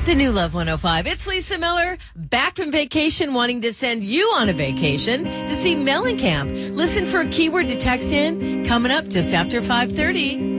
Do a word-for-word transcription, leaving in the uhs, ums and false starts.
The new Love one oh five. It's Lisa Miller, back from vacation, wanting to send you on a vacation to see Mellencamp. Listen for a keyword to text in, coming up just after five thirty.